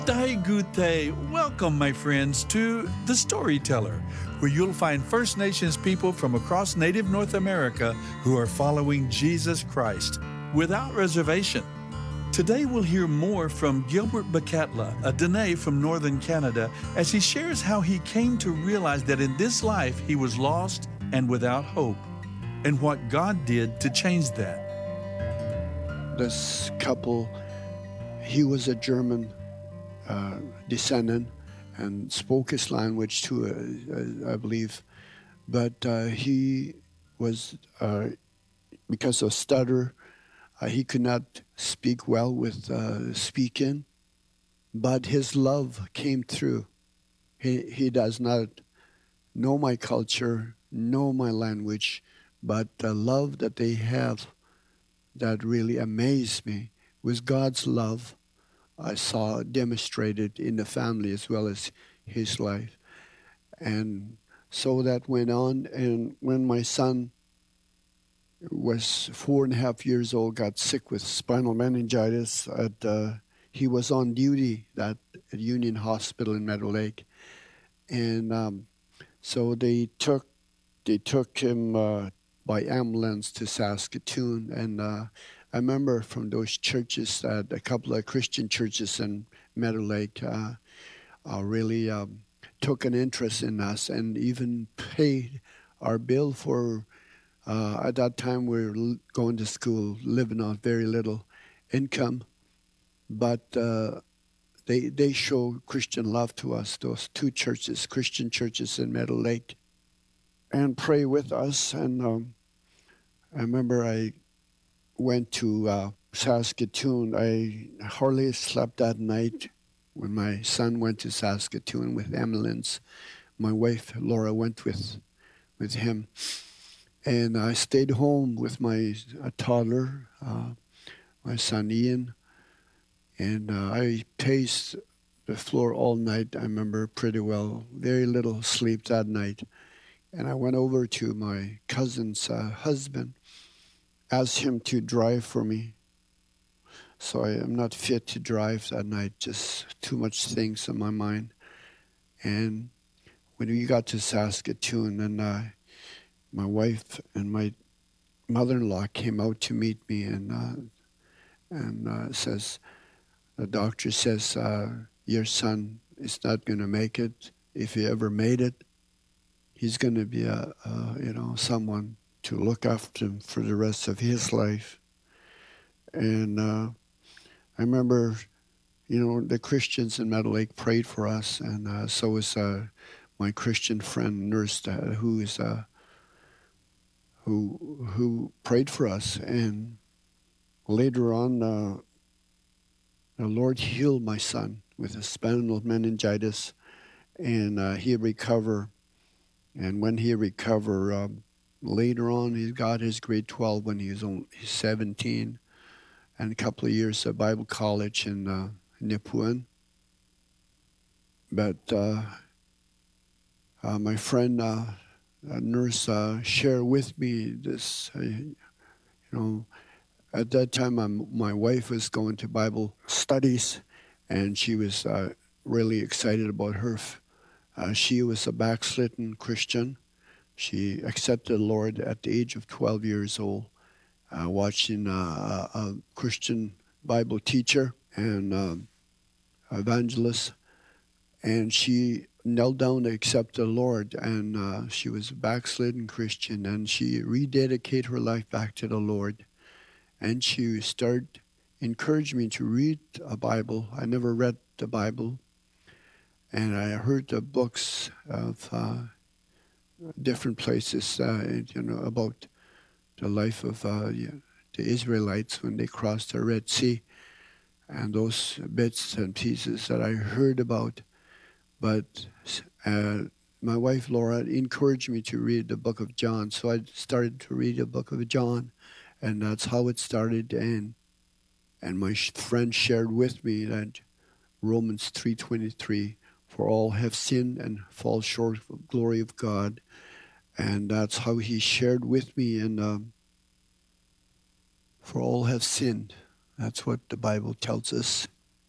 Taigute, welcome, my friends, to The Storyteller, where you'll find First Nations people from across Native North America who are following Jesus Christ without reservation. Today, we'll hear more from Gilbert Bakatla, a Dene from Northern Canada, as he shares how he came to realize that in this life he was lost and without hope, and what God did to change that. This couple, he was a German descendant and spoke his language too, I believe. But he was, because of stutter, he could not speak well with speaking, but his love came through. He does not know my culture, know my language, but the love that they have that really amazed me was God's love I saw demonstrated in the family as well as his life. And so that went on. And when my son was 4.5 years old, got sick with spinal meningitis, he was on duty at Union Hospital in Meadow Lake. And so they took him by ambulance to Saskatoon. And I remember from those churches, a couple of Christian churches in Meadow Lake really took an interest in us and even paid our bill for, at that time we were going to school, living on very little income. But they show Christian love to us, those two churches, Christian churches in Meadow Lake, and pray with us. And I remember I went to Saskatoon. I hardly slept that night when my son went to Saskatoon with ambulance. My wife, Laura, went with him. And I stayed home with my toddler, my son Ian. And I paced the floor all night, I remember pretty well. Very little sleep that night. And I went over to my cousin's husband, asked him to drive for me. So I am not fit to drive that night, just too much things in my mind. And when we got to Saskatoon, and my wife and my mother-in-law came out to meet me, and says, the doctor says, your son is not going to make it. If he ever made it, he's going to be someone to look after him for the rest of his life. And I remember, the Christians in Meadow Lake prayed for us, and so was my Christian friend, nurse, who prayed for us. And later on, the Lord healed my son with a spinal meningitis, and he recovered. And when he recovered, later on, he got his grade 12 when he was only 17, and a couple of years at Bible college in Nipawin. But my friend, a nurse, shared with me this, at that time my wife was going to Bible studies, and she was really excited about her. She was a backslidden Christian. She accepted the Lord at the age of 12 years old, watching a Christian Bible teacher and evangelist. And she knelt down to accept the Lord, and she was a backslidden Christian, and she rededicated her life back to the Lord. And she started encouraging me to read a Bible. I never read the Bible. And I heard the books of different places, about the life of the Israelites when they crossed the Red Sea, and those bits and pieces that I heard about. But my wife, Laura, encouraged me to read the book of John, so I started to read the book of John, and that's how it started. And my friend shared with me that Romans 3:23, for all have sinned and fall short of the glory of God. And that's how he shared with me. And for all have sinned. That's what the Bible tells us.